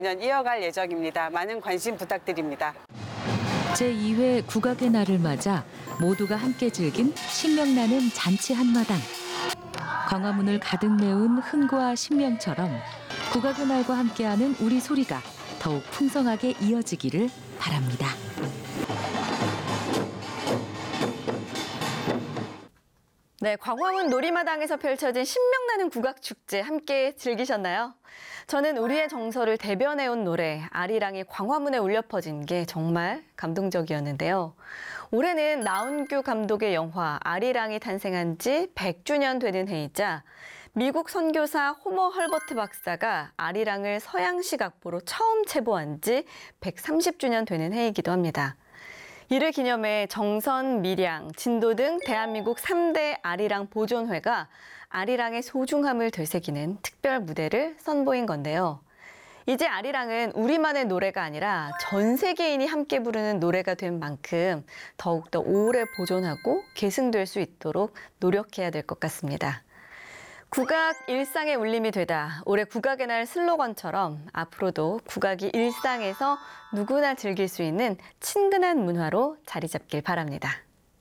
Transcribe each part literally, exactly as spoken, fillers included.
이어갈 예정입니다. 많은 관심 부탁드립니다. 제이 회 국악의 날을 맞아 모두가 함께 즐긴 신명나는 잔치 한마당. 광화문을 가득 메운 흥과 신명처럼 국악의 날과 함께하는 우리 소리가 더욱 풍성하게 이어지기를 바랍니다. 네, 광화문 놀이마당에서 펼쳐진 신명나는 국악축제 함께 즐기셨나요? 저는 우리의 정서를 대변해온 노래 아리랑이 광화문에 울려 퍼진 게 정말 감동적이었는데요. 올해는 나운규 감독의 영화 아리랑이 탄생한 지 백 주년 되는 해이자 미국 선교사 호머 헐버트 박사가 아리랑을 서양식 악보로 처음 채보한 지 백삼십 주년 되는 해이기도 합니다. 이를 기념해 정선, 밀양, 진도 등 대한민국 삼 대 아리랑 보존회가 아리랑의 소중함을 되새기는 특별 무대를 선보인 건데요. 이제 아리랑은 우리만의 노래가 아니라 전 세계인이 함께 부르는 노래가 된 만큼 더욱더 오래 보존하고 계승될 수 있도록 노력해야 될 것 같습니다. 국악 일상의 울림이 되다. 올해 국악의 날 슬로건처럼 앞으로도 국악이 일상에서 누구나 즐길 수 있는 친근한 문화로 자리 잡길 바랍니다.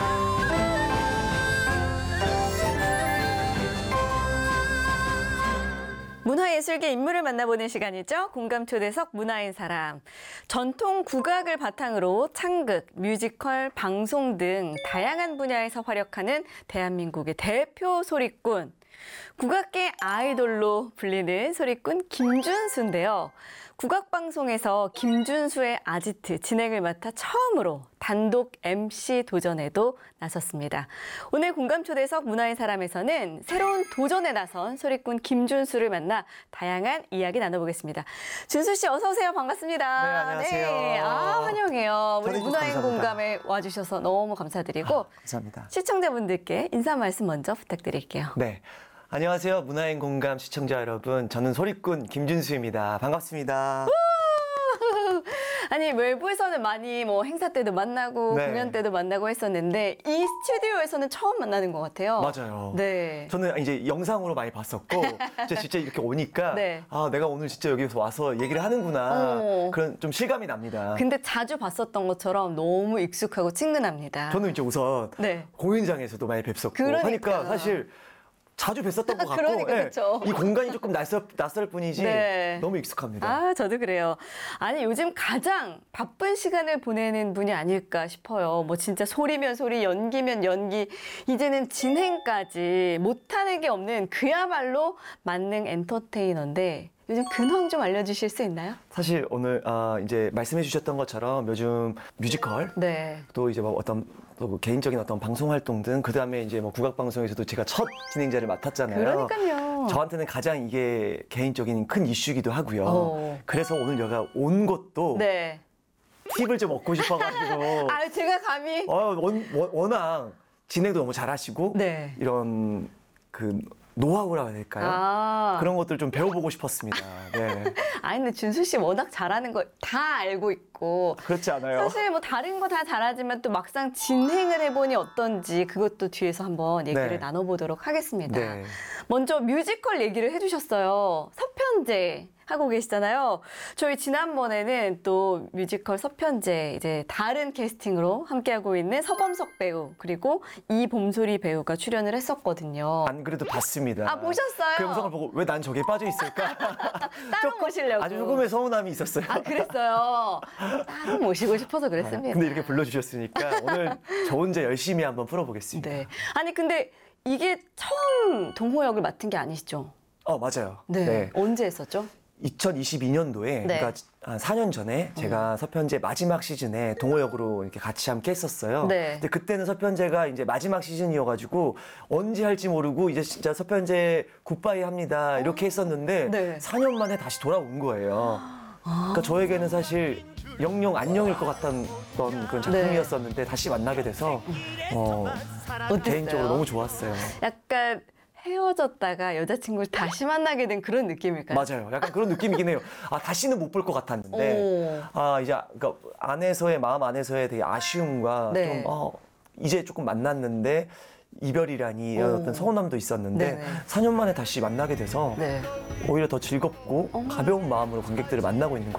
문화예술계 인물을 만나보는 시간이죠. 공감초대석 문화인 사람. 전통 국악을 바탕으로 창극, 뮤지컬, 방송 등 다양한 분야에서 활약하는 대한민국의 대표 소리꾼. 국악계 아이돌로 불리는 소리꾼 김준수인데요. 국악방송에서 김준수의 아지트 진행을 맡아 처음으로 단독 엠씨 도전에도 나섰습니다. 오늘 공감초대석 문화인 사람에서는 새로운 도전에 나선 소리꾼 김준수를 만나 다양한 이야기 나눠보겠습니다. 준수 씨 어서 오세요. 반갑습니다. 네, 안녕하세요. 네, 아, 환영해요. 우리 문화인 감사합니다. 공감에 와주셔서 너무 감사드리고 아, 감사합니다. 시청자분들께 인사 말씀 먼저 부탁드릴게요. 네. 안녕하세요. 문화인 공감 시청자 여러분. 저는 소리꾼 김준수입니다. 반갑습니다. 아니 외부에서는 많이 뭐 행사 때도 만나고 네. 공연 때도 만나고 했었는데 이 스튜디오에서는 처음 만나는 것 같아요. 맞아요. 네. 저는 이제 영상으로 많이 봤었고 이제 진짜 이렇게 오니까 네. 아 내가 오늘 진짜 여기서 와서 얘기를 하는구나 어. 그런 좀 실감이 납니다. 근데 자주 봤었던 것처럼 너무 익숙하고 친근합니다. 저는 이제 우선 네. 공연장에서도 많이 뵙었고 그러니까. 하니까 사실 자주 뵀었던 것 같고 그러니까, 예, 그쵸. 이 공간이 조금 낯설, 낯설 뿐이지 네. 너무 익숙합니다. 아, 저도 그래요. 아니, 요즘 가장 바쁜 시간을 보내는 분이 아닐까 싶어요. 뭐 진짜 소리면 소리, 연기면 연기, 이제는 진행까지 못하는 게 없는 그야말로 만능 엔터테이너인데 요즘 근황 좀 알려주실 수 있나요? 사실 오늘 아, 이제 말씀해 주셨던 것처럼 요즘 뮤지컬 네. 또 이제 뭐 어떤 또 개인적인 어떤 방송 활동 등 그다음에 이제 뭐 국악 방송에서도 제가 첫 진행자를 맡았잖아요. 그러니까요. 저한테는 가장 이게 개인적인 큰 이슈기도 하고요. 어. 그래서 오늘 제가 온 것도 네. 팁을 좀 얻고 싶어가지고 아, 제가 감히. 어, 원, 원, 워낙 진행도 너무 잘하시고 네. 이런 그 노하우라고 해야 될까요? 아. 그런 것들 좀 배워보고 싶었습니다. 네. 아니, 근데 준수 씨 워낙 잘하는 거 다 알고 있고. 그렇지 않아요? 사실 뭐 다른 거 다 잘하지만 또 막상 진행을 해보니 어떤지 그것도 뒤에서 한번 얘기를 네. 나눠보도록 하겠습니다. 네. 먼저 뮤지컬 얘기를 해주셨어요. 서편제 하고 계시잖아요. 저희 지난번에는 또 뮤지컬 서편제 이제 다른 캐스팅으로 함께하고 있는 서범석 배우 그리고 이봄소리 배우가 출연을 했었거든요. 안 그래도 봤습니다. 아, 보셨어요? 그 영상을 보고 왜 난 저기에 빠져 있을까? 따로 모시려고. 아주 조금의 서운함이 있었어요. 아, 그랬어요. 따로 모시고 싶어서 그랬습니다. 근데 이렇게 불러주셨으니까 오늘 저 혼자 열심히 한번 풀어보겠습니다. 네. 아니, 근데 이게 처음 동호 역을 맡은 게 아니시죠? 어, 맞아요. 네. 언제 했었죠? 이천이십이 년도에 네. 그러니까 한 사 년 전에 제가 서편제 마지막 시즌에 동호역으로 이렇게 같이 함께 했었어요. 네. 근데 그때는 서편제가 이제 마지막 시즌이어가지고 언제 할지 모르고 이제 진짜 서편제 굿바이 합니다 이렇게 했었는데 네. 사 년 만에 다시 돌아온 거예요. 그러니까 저에게는 사실 영영 안녕일 것 같던 그런 작품이었었는데 다시 만나게 돼서 어, 어땠어요? 개인적으로 너무 좋았어요. 약간 헤어졌다가 여자친구를 다시 만나게 된 그런 느낌일까요? 맞아요. 약간 그런 느낌이긴 해요. 아, 다시는 못 볼 것 같았는데, 아, 이제, 그러니까 안에서의, 마음 안에서의 되게 아쉬움과 네. 좀, 어, 이제 조금 만났는데, 이별이라니 이런 오. 어떤 서운함도 있었는데 네네. 사 년 만에 다시 만나게 돼서 네. 오히려 더 즐겁고 어. 가벼운 마음으로 관객들을 만나고 있는 것